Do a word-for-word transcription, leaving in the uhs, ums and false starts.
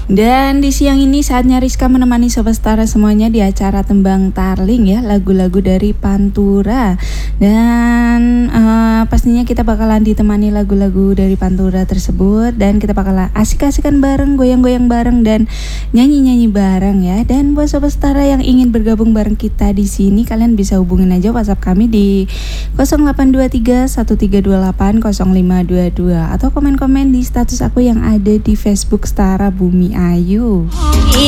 Dan di siang ini saatnya Rizka menemani Sobat Setara semuanya di acara Tembang Tarling ya, lagu-lagu dari Pantura. Dan uh, pastinya kita bakalan ditemani lagu-lagu dari Pantura tersebut, dan kita bakalan asik-asikan bareng, goyang-goyang bareng, dan nyanyi-nyanyi bareng ya. Dan buat Sobat Setara yang ingin bergabung bareng kita di sini, kalian bisa hubungin aja WhatsApp kami di nol delapan dua tiga satu tiga dua delapan nol lima dua dua atau komen-komen di status aku yang ada di Facebook Setara Bumi Ayu.